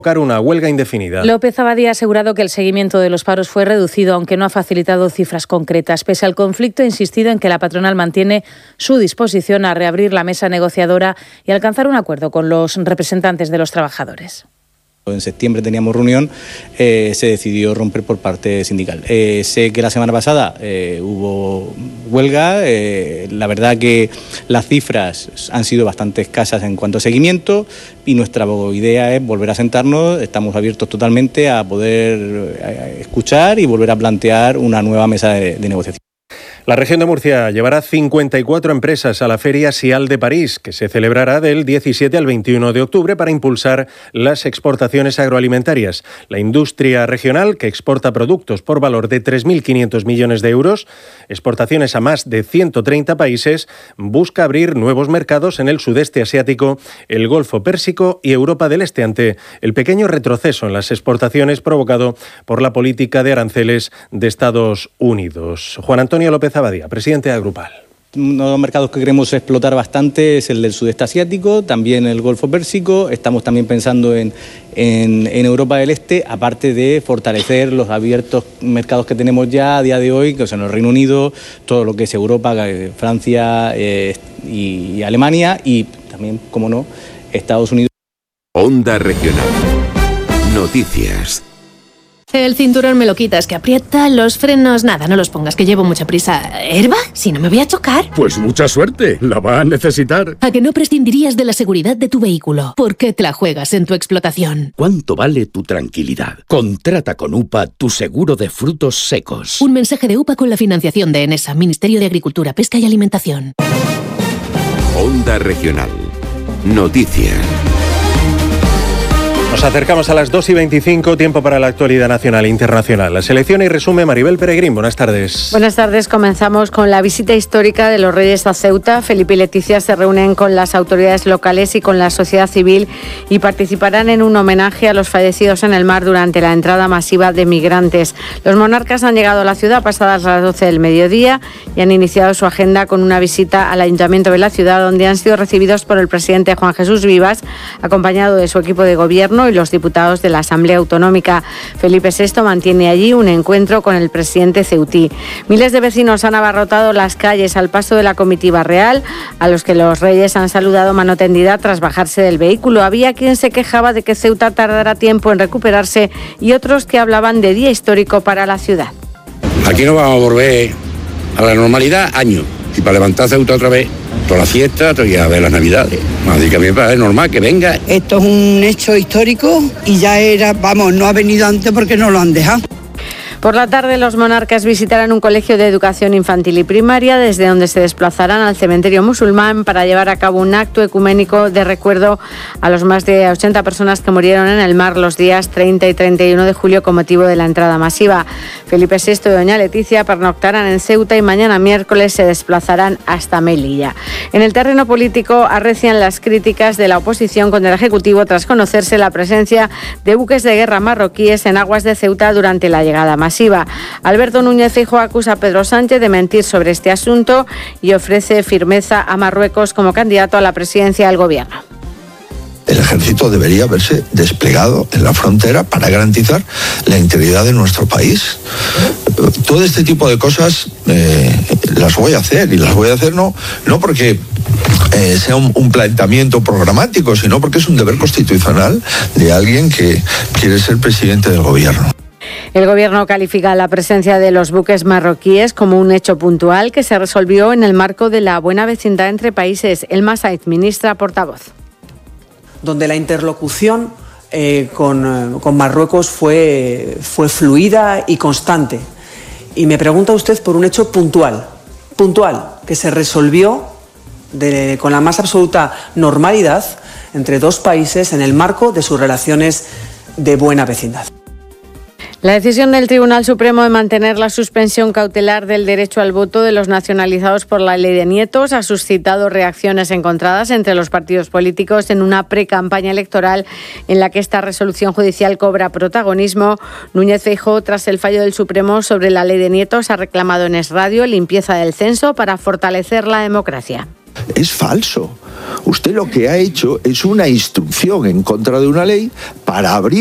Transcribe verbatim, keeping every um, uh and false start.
una huelga indefinida. López Abadía ha asegurado que el seguimiento de los paros fue reducido, aunque no ha facilitado cifras concretas. Pese al conflicto, ha insistido en que la patronal mantiene su disposición a reabrir la mesa negociadora y alcanzar un acuerdo con los representantes de los trabajadores. En septiembre teníamos reunión, eh, se decidió romper por parte sindical. Eh, sé que la semana pasada eh, hubo huelga, eh, la verdad que las cifras han sido bastante escasas en cuanto a seguimiento y nuestra idea es volver a sentarnos, estamos abiertos totalmente a poder eh, escuchar y volver a plantear una nueva mesa de, de negociación. La región de Murcia llevará cincuenta y cuatro empresas a la Feria SIAL de París, que se celebrará del diecisiete al veintiuno de octubre para impulsar las exportaciones agroalimentarias. La industria regional, que exporta productos por valor de tres mil quinientos millones de euros, exportaciones a más de ciento treinta países, busca abrir nuevos mercados en el sudeste asiático, el Golfo Pérsico y Europa del Este, ante el pequeño retroceso en las exportaciones provocado por la política de aranceles de Estados Unidos. Juan Antonio López Abadía, presidente de Agrupal. Uno de los mercados que queremos explotar bastante es el del sudeste asiático, también el Golfo Pérsico. Estamos también pensando en, en, en Europa del Este, aparte de fortalecer los abiertos mercados que tenemos ya a día de hoy, que son el Reino Unido, todo lo que es Europa, Francia eh, y, y Alemania, y también, como no, Estados Unidos. Onda Regional. Noticias. El cinturón me lo quitas, que aprieta, los frenos, nada, no los pongas, que llevo mucha prisa. ¿Herba? Si no me voy a chocar. Pues mucha suerte, la va a necesitar. ¿A que no prescindirías de la seguridad de tu vehículo? ¿Por qué te la juegas en tu explotación? ¿Cuánto vale tu tranquilidad? Contrata con U P A tu seguro de frutos secos. Un mensaje de U P A con la financiación de ENESA, Ministerio de Agricultura, Pesca y Alimentación. Onda Regional. Noticias. Nos acercamos a las dos y veinticinco, tiempo para la actualidad nacional e internacional. La selección y resume Maribel Peregrín. Buenas tardes. Buenas tardes. Comenzamos con la visita histórica de los Reyes a Ceuta. Felipe y Leticia se reúnen con las autoridades locales y con la sociedad civil y participarán en un homenaje a los fallecidos en el mar durante la entrada masiva de migrantes. Los monarcas han llegado a la ciudad pasadas las doce del mediodía y han iniciado su agenda con una visita al ayuntamiento de la ciudad, donde han sido recibidos por el presidente Juan Jesús Vivas, acompañado de su equipo de gobierno y los diputados de la Asamblea Autonómica. Felipe sexto mantiene allí un encuentro con el presidente ceutí. Miles de vecinos han abarrotado las calles al paso de la comitiva real, a los que los reyes han saludado mano tendida tras bajarse del vehículo. Había quien se quejaba de que Ceuta tardará tiempo en recuperarse y otros que hablaban de día histórico para la ciudad. Aquí no vamos a volver a la normalidad año. Y para levantar Ceuta otra vez, toda la fiesta, y a ver las navidades. Así que a mí me parece normal que venga. Esto es un hecho histórico y ya era, vamos, no ha venido antes porque no lo han dejado. Por la tarde, los monarcas visitarán un colegio de educación infantil y primaria, desde donde se desplazarán al cementerio musulmán para llevar a cabo un acto ecuménico de recuerdo a los más de ochenta personas que murieron en el mar los días treinta y treinta y uno de julio con motivo de la entrada masiva. Felipe sexto y doña Leticia pernoctarán en Ceuta y mañana miércoles se desplazarán hasta Melilla. En el terreno político arrecian las críticas de la oposición contra el Ejecutivo tras conocerse la presencia de buques de guerra marroquíes en aguas de Ceuta durante la llegada masiva. Alberto Núñez Feijóo acusa a Pedro Sánchez de mentir sobre este asunto y ofrece firmeza a Marruecos como candidato a la presidencia del gobierno. El ejército debería haberse desplegado en la frontera para garantizar la integridad de nuestro país. Todo este tipo de cosas eh, las voy a hacer, y las voy a hacer no, no porque eh, sea un, un planteamiento programático, sino porque es un deber constitucional de alguien que quiere ser presidente del gobierno. El Gobierno califica la presencia de los buques marroquíes como un hecho puntual que se resolvió en el marco de la buena vecindad entre países. Elma Saiz, ministra portavoz. Donde la interlocución eh, con, con Marruecos fue, fue fluida y constante. Y me pregunta usted por un hecho puntual, puntual, que se resolvió de, con la más absoluta normalidad entre dos países en el marco de sus relaciones de buena vecindad. La decisión del Tribunal Supremo de mantener la suspensión cautelar del derecho al voto de los nacionalizados por la ley de nietos ha suscitado reacciones encontradas entre los partidos políticos en una precampaña electoral en la que esta resolución judicial cobra protagonismo. Núñez Feijóo, tras el fallo del Supremo sobre la ley de nietos, ha reclamado en Es Radio limpieza del censo para fortalecer la democracia. Es falso. Usted lo que ha hecho es una instrucción en contra de una ley para abrir